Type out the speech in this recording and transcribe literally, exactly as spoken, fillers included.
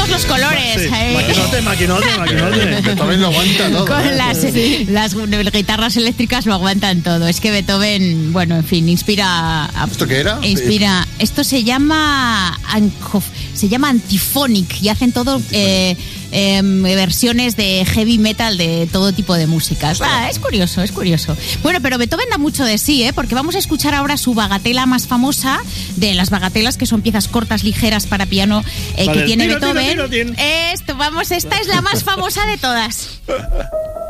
todos los colores. Sí. ¿eh? Maquinote, maquinote, maquinote. Beethoven lo aguanta todo. Con ¿eh? las, las guitarras eléctricas lo aguantan todo. Es que Beethoven, bueno, en fin, inspira... A, ¿Esto qué era? Inspira... Esto se llama... Se llama Antiphonic y hacen todo... Eh, Eh, versiones de heavy metal de todo tipo de músicas. Ah, es curioso, es curioso. Bueno, pero Beethoven da mucho de sí, ¿eh? Porque vamos a escuchar ahora su bagatela más famosa, de las bagatelas, que son piezas cortas, ligeras para piano, eh, vale, que tiene tiro, Beethoven. Tiro, tiro, tiro. Esto, vamos, esta es la más famosa de todas.